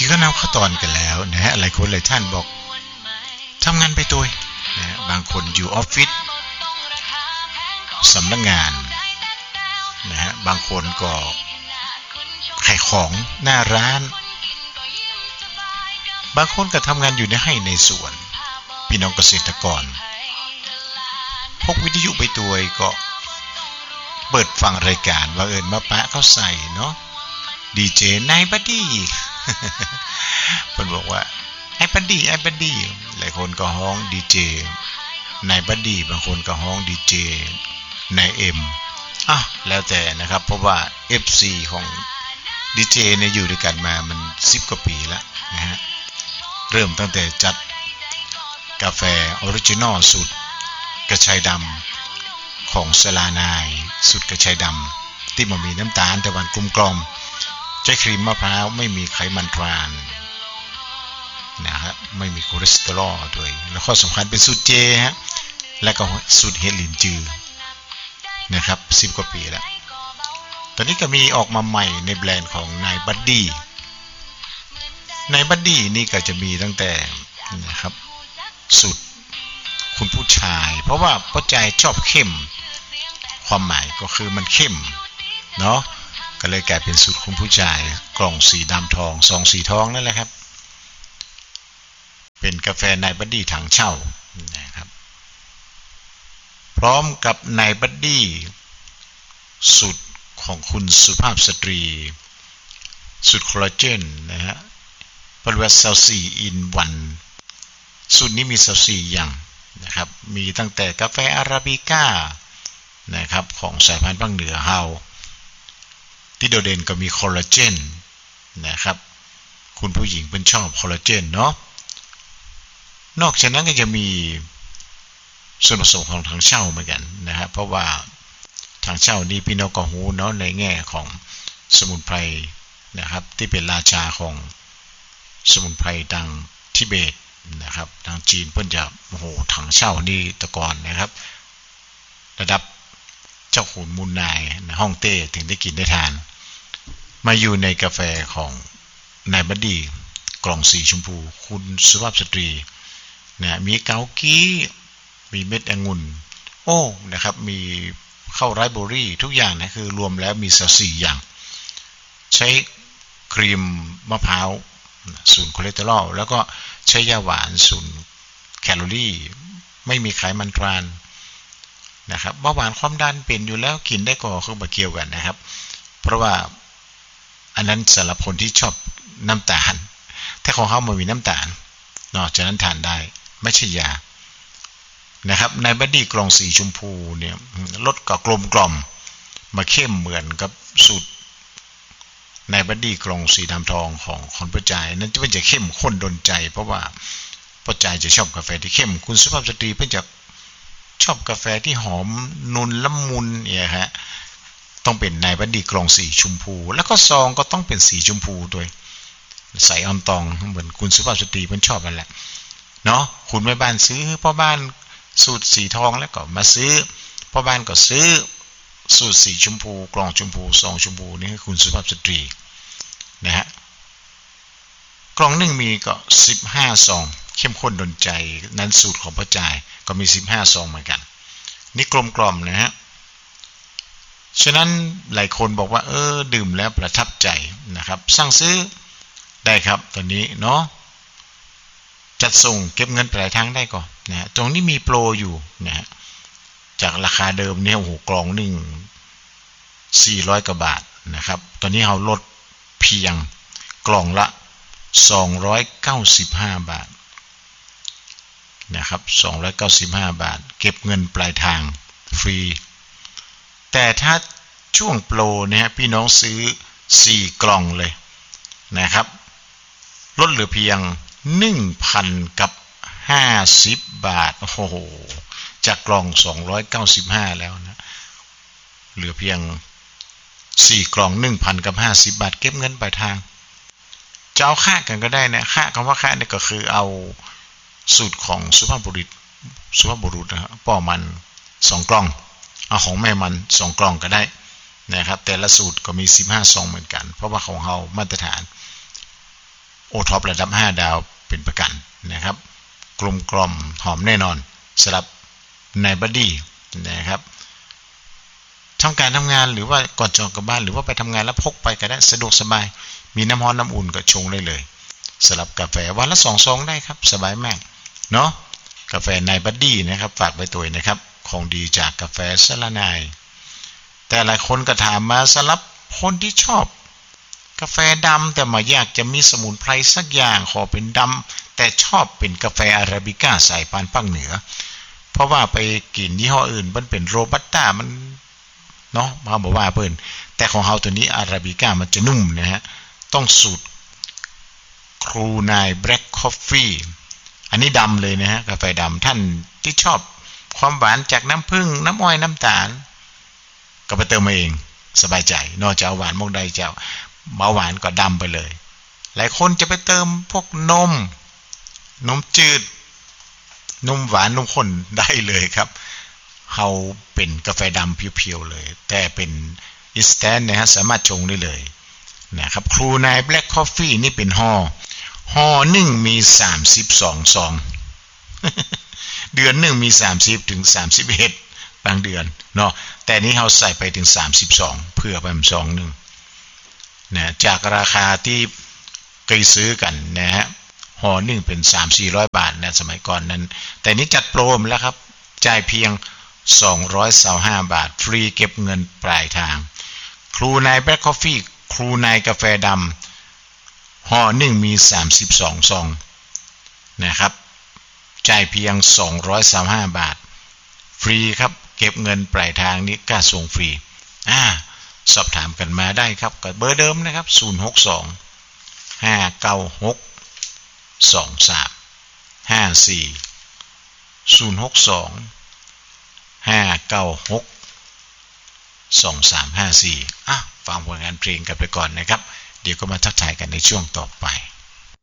ก็นำขั้นตอนกันแล้วนะฮะหลายคนหลายท่านบอกทำงานไปตัวนะบางคนอยู่ออฟฟิศสำนักงานนะฮะบางคนก็ขายของหน้าร้านบางคนก็ทำงานอยู่ในไร่ในสวนพี่น้องเกษตรกรพกวิทยุไปตัวก็เปิดฟังรายการว่ามาปะเขาใส่เนาะดีเจนายบัดดี้เพิ่นบอกว่าไอ้บัดดี้หลายคนก็ฮ้องดีเจนายบัดดี้บางคนก็ฮ้องดีเจนายเอ็มแล้วแต่นะครับเพราะว่า FC ของดีเจเนี่ยอยู่ด้วยกันมามัน10กว่าปีแล้วนะฮะเริ่มตั้งแต่จัดกาแฟออริจินอลสูตรกระชายดำของสลานายสูตรกระชายดำที่มันมีน้ำตาลแต่หวานกลมกล่อมใช้ครีมมะพร้าวไม่มีไขมันทรานนะครับไม่มีคอเลสเตอรอลด้วยแล้วข้อสำคัญเป็นสูตรเจฮะและก็สูตรเฮดลินจือนะครับ10กว่าปีแล้วตอนนี้ก็มีออกมาใหม่ในแบรนด์ของนายบัดดี้นี่ก็จะมีตั้งแต่นะครับสูตรคุณผู้ชายเพราะว่าพ่อใจชอบเข้มความหมายก็คือมันเข้มเนาะก็เลยกลายเป็นสูตรคุณผู้ชายกล่องสีดำทองซองสีทองนั่นแหละครับเป็นกาแฟนายบัดดี้ถังเช่านะครับพร้อมกับนายบัดดี้สูตรของคุณสุภาพสตรีสูตรคอลลาเจนนะฮะปริวัติ24 in 1สูตรนี้มี24อย่างนะครับมีตั้งแต่กาแฟอาราบิก้านะครับของสายพันธุ์ภาคเหนือเฮาที่โดดเด่นก็มีคอลลาเจนนะครับคุณผู้หญิงเป็นชอบคอลลาเจนเนาะนอกจากนั้นก็จะมีส่วนผสมของถังเช่าเหมือนกันนะครับเพราะว่าถังเช่านี้พี่น้องก็หูเนาะในแง่ของสมุนไพรนะครับที่เป็นราชาของสมุนไพรดังทิเบตนะครับทางจีนเพิ่นจะถังเช่านี่ตะกอนนะครับระดับเจ้าขุนมูลนายในฮ่องเต้ถึงได้กินได้ทานมาอยู่ในกาแฟของนายบัดดี้กล่องสีชมพูคุณสุภาพสตรีนะมีเกากี้มีเม็ดองุ่นนะครับมีข้าวไรซ์เบอร์รี่ทุกอย่างนะคือรวมแล้วมี14อย่างใช้ครีมมะพร้าวศูนย์คอเลสเตอรอลแล้วก็ใช้ยาหวานศูนย์แคลอรี่ไม่มีไขมันทรานนะครับเบาหวานความดันเป็นอยู่แล้วกินได้ก็คือมาเกี่ยวกันนะครับเพราะว่าอันนั้นสำหรับคนที่ชอบน้ำตาลถ้าของเขาไม่มีน้ำตาลนอกจากนั้นทานได้ไม่ใช่ยานะครับในบัดดี้กล่องสีชมพูเนี่ยรสก็กลมกล่อมมาเข้มเหมือนกับสูตรในบัดดี้กล่องสีดำทองของคนประจายนั้นจะเข้มข้นดนใจเพราะว่าประจายจะชอบกาแฟที่เข้มคุณสุภาพสตรีเพิ่นจะชอบกาแฟที่หอมนุ่นละมุนเนี่ยฮะต้องเป็นในบัดดี้กล่องสีชมพูแล้วก็ซองก็ต้องเป็นสีชมพูด้วยใสอ่อนตองเหมือนคุณสุภาพสตรีเพิ่นชอบนั่นแหละเนาะคุณแม่บ้านซื้อพ่อบ้านสูตรสีทองแล้วก็มาซื้อพ่อบ้านก็ซื้อสูตรสีชมพูกล่องชมพูซองชมพูนี่ให้คุณสุภาพสตรีนะฮะกล่องหนึ่งมีก็15ซองเข้มข้นดนใจนั้นสูตรของพ่อจ่ายก็มี15ซองเหมือนกันนี่กลมกล่อมนะฮะฉะนั้นหลายคนบอกว่าดื่มแล้วประทับใจนะครับสั่งซื้อได้ครับตอนนี้เนาะจัดส่งเก็บเงินปลายทางได้ก่อนนะตรงนี้มีโปรอยู่นะฮะจากราคาเดิมเนี่ยกล่องนึง400กว่าบาทนะครับตอนนี้เราลดเพียงกล่องละ295บาทนะครับ295บาทเก็บเงินปลายทางฟรีแต่ถ้าช่วงโปรเนี่ยพี่น้องซื้อ4กล่องเลยนะครับลดเหลือเพียง 1,050 บาทโอ้โหจากกล่อง295แล้วนะเหลือเพียง4กล่อง 1,050 บาทเก็บเงินปลายทางจะเอาค่ากันก็ได้นะค่าคำว่าค่าเนี่ยก็คือเอาสูตรของสุภาพบุรุษนะครับป้อมัน2กล่องเอาของแม่มัน2กล่องก็ได้นะครับแต่ละสูตรก็มี15ซองเหมือนกันเพราะว่าของเรามาตรฐานโอท็อประดับ5ดาวเป็นประกันนะครับกลมกล่อมหอมแน่นอนสำหรับในบัดดี้นะครับทำการทำงานหรือว่าก่อนจองกลับบ้านหรือว่าไปทำงานแล้วพกไปก็ได้สะดวกสบายมีน้ำร้อนน้ำอุ่นก็ชงได้เลยสำหรับกาแฟวันละ2 ซองได้ครับสบายมากเนาะกาแฟในบัดดี้นะครับฝากไว้ตัวนะครับของดีจากกาแฟสละนายแต่หลายคนก็ถามมาสำหรับคนที่ชอบกาแฟดำแต่มาอยากจะมีสมุนไพรสักอย่างขอเป็นดำแต่ชอบเป็นกาแฟอาราบิก้าสายพันธุ์ภาคเหนือเพราะว่าไปกินยี่ห้ออื่นมันเป็นโรบัสต้ามันเนาะมาบอกว่าเพิ่นแต่ของเฮาตัวนี้อาราบิก้ามันจะนุ่มนะฮะต้องสูตรครูนายแบล็คคอฟฟี่อันนี้ดำเลยนะฮะกาแฟดำท่านที่ชอบความหวานจากน้ำผึ้งน้ำอ้อยน้ำตาลก็ไปเติมมาเองสบายใจนอกจากหวานมกใดจะเบาหวานก็ดำไปเลยหลายคนจะไปเติมพวกนมจืดนมหวานนมข้นได้เลยครับเฮาเป็นกาแฟดำเพียวๆเลยแต่เป็นอินสแตนต์นะฮะสามารถชงได้เลยนะครับครูนายแบล็คคอฟฟี่นี่เป็นห่อหนึ่งมี32 ซอง เดือนหนึ่งมี30 ถึง 31บางเดือนเนาะแต่นี้เราใส่ไปถึง32เพื่อไปซองนึงนะจากราคาที่เคยซื้อกันนะฮะห่อหนึ่งเป็น 3-400 บาทนะสมัยก่อนนั้นแต่นี้จัดโปรมแล้วครับจ่ายเพียง225 บาทฟรีเก็บเงินปลายทางครูนายแบล็คคอฟฟี่ครูนายกาแฟดำห่อหนึ่งมี32 ซองนะครับจ่ายเพียง225 บาทฟรีครับเก็บเงินปลายทางนี้ค่าส่งฟรีสอบถามกันมาได้ครับกับเบอร์เดิมนะครับ062 596 2354 062 596 2354ฟังผลงานเพลงกันไปก่อนนะครับเดี๋ยวก็มาทักทายกันในช่วงต่อไป